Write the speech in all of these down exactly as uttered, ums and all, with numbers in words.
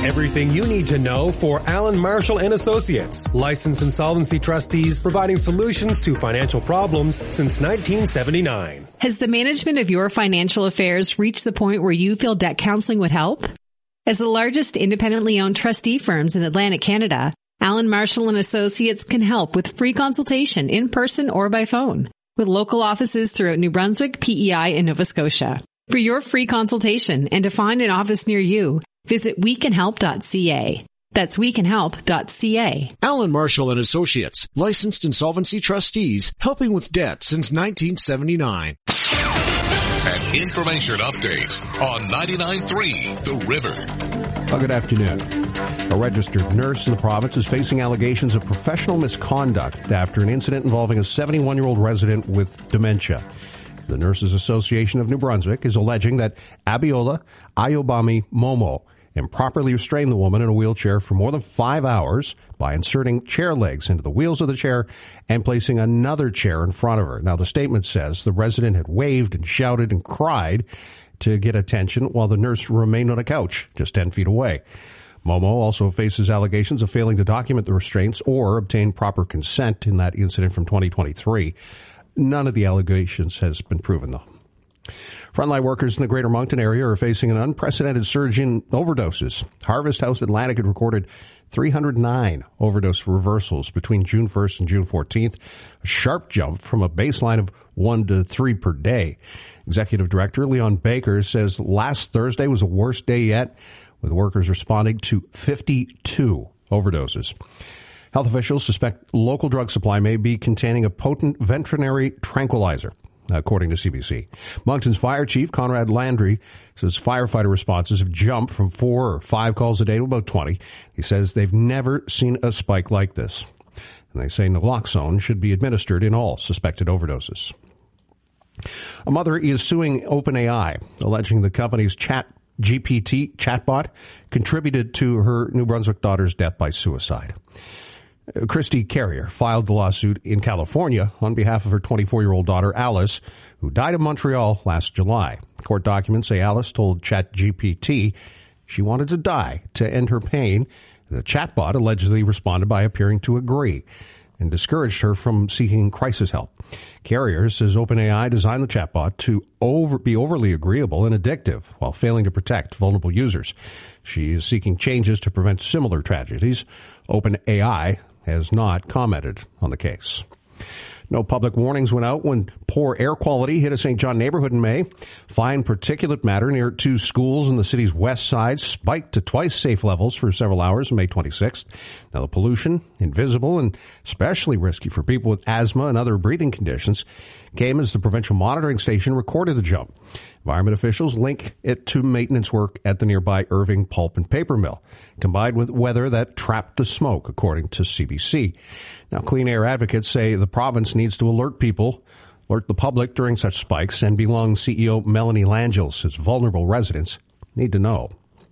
Everything you need to know for Allen Marshall and Associates, licensed insolvency trustees providing solutions to financial problems since nineteen seventy-nine. Has the management of your financial affairs reached the point where you feel debt counseling would help? As the largest independently owned trustee firms in Atlantic Canada, Allen Marshall and Associates can help with free consultation in person or by phone, with local offices throughout New Brunswick, P E I, and Nova Scotia. For your free consultation and to find an office near you, visit we can help dot c a. That's we can help dot c a. Allen Marshall and Associates, licensed insolvency trustees, helping with debt since nineteen seventy-nine. An information update on ninety-nine point three The River. Well, good afternoon. A registered nurse in the province is facing allegations of professional misconduct after an incident involving a seventy-one-year-old resident with dementia. The Nurses Association of New Brunswick is alleging that Abiola Ayobami Momo improperly restrained the woman in a wheelchair for more than five hours by inserting chair legs into the wheels of the chair and placing another chair in front of her. Now, the statement says the resident had waved and shouted and cried to get attention while the nurse remained on a couch just ten feet away. Momo also faces allegations of failing to document the restraints or obtain proper consent in that incident from twenty twenty-three. None of the allegations has been proven, though. Frontline workers in the Greater Moncton area are facing an unprecedented surge in overdoses. Harvest House Atlantic had recorded three hundred nine overdose reversals between June first and June fourteenth, a sharp jump from a baseline of one to three per day. Executive Director Leon Baker says last Thursday was the worst day yet, with workers responding to fifty-two overdoses. Health officials suspect local drug supply may be containing a potent veterinary tranquilizer, according to C B C. Moncton's Fire Chief Conrad Landry says firefighter responses have jumped from four or five calls a day to about twenty. He says they've never seen a spike like this. And they say naloxone should be administered in all suspected overdoses. A mother is suing OpenAI, alleging the company's Chat G P T chatbot contributed to her New Brunswick daughter's death by suicide. Christy Carrier filed the lawsuit in California on behalf of her twenty-four-year-old daughter, Alice, who died in Montreal last July. Court documents say Alice told ChatGPT she wanted to die to end her pain. The chatbot allegedly responded by appearing to agree and discouraged her from seeking crisis help. Carrier says OpenAI designed the chatbot to over, be overly agreeable and addictive while failing to protect vulnerable users. She is seeking changes to prevent similar tragedies. OpenAI has not commented on the case. No public warnings went out when poor air quality hit a Saint John neighborhood in May. Fine particulate matter near two schools in the city's west side spiked to twice safe levels for several hours on May twenty-sixth. Now, the pollution, invisible and especially risky for people with asthma and other breathing conditions, came as the provincial monitoring station recorded the jump. Environment officials link it to maintenance work at the nearby Irving Pulp and Paper Mill, combined with weather that trapped the smoke, according to C B C. Now, clean air advocates say the province needs to alert people, alert the public during such spikes, and Belong C E O Melanie Langell says vulnerable residents need to know.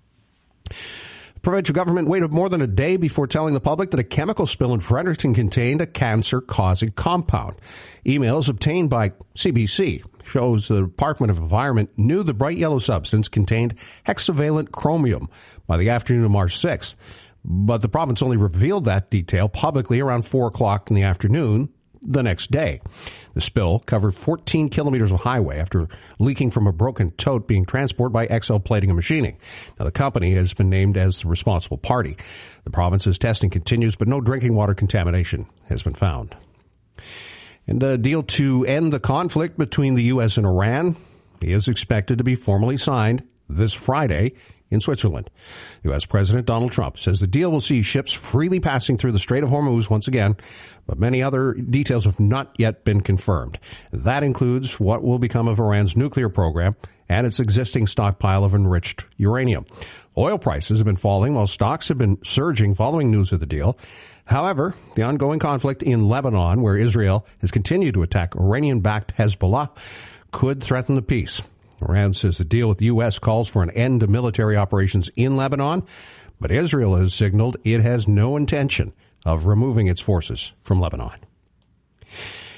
The provincial government waited more than a day before telling the public that a chemical spill in Fredericton contained a cancer-causing compound. Emails obtained by C B C shows the Department of Environment knew the bright yellow substance contained hexavalent chromium by the afternoon of March sixth. But the province only revealed that detail publicly around four o'clock in the afternoon the next day. The spill covered fourteen kilometers of highway after leaking from a broken tote being transported by X L Plating and Machining. Now, the company has been named as the responsible party. The province's testing continues, but no drinking water contamination has been found. And a deal to end the conflict between the U S and Iran is expected to be formally signed this Friday in Switzerland. U S. President Donald Trump says the deal will see ships freely passing through the Strait of Hormuz once again, but many other details have not yet been confirmed. That includes what will become of Iran's nuclear program and its existing stockpile of enriched uranium. Oil prices have been falling while stocks have been surging following news of the deal. However, the ongoing conflict in Lebanon, where Israel has continued to attack Iranian-backed Hezbollah, could threaten the peace. Iran says the deal with the U S calls for an end to military operations in Lebanon, but Israel has signaled it has no intention of removing its forces from Lebanon.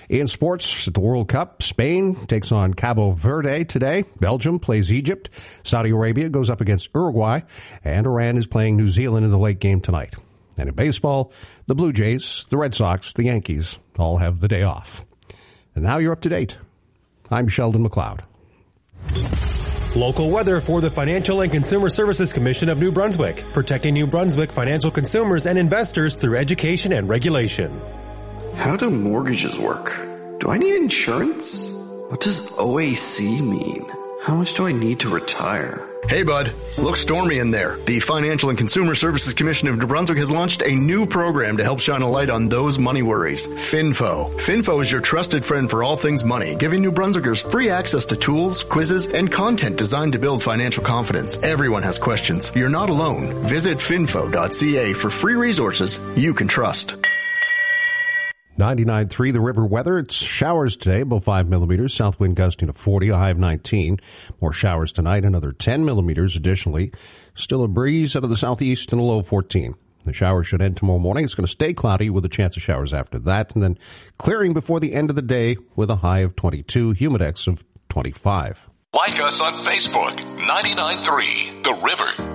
In sports, at the World Cup, Spain takes on Cabo Verde today. Belgium plays Egypt. Saudi Arabia goes up against Uruguay. And Iran is playing New Zealand in the late game tonight. And in baseball, the Blue Jays, the Red Sox, the Yankees all have the day off. And now you're up to date. I'm Sheldon McLeod. Local weather for the Financial and Consumer Services Commission of New Brunswick, protecting New Brunswick financial consumers and investors through education and regulation. How do mortgages work? Do I need insurance? What does O A C mean? How much do I need to retire? Hey, bud. Looks stormy in there. The Financial and Consumer Services Commission of New Brunswick has launched a new program to help shine a light on those money worries. Finfo. Finfo is your trusted friend for all things money, giving New Brunswickers free access to tools, quizzes, and content designed to build financial confidence. Everyone has questions. You're not alone. Visit finfo dot c a for free resources you can trust. ninety-nine point three The River weather. It's showers today, above five millimeters. South wind gusting to forty, a high of nineteen. More showers tonight, another ten millimeters additionally. Still a breeze out of the southeast and a low of fourteen. The showers should end tomorrow morning. It's going to stay cloudy with a chance of showers after that, and then clearing before the end of the day with a high of twenty-two, humidex of twenty-five. Like us on Facebook, ninety-nine point three The River.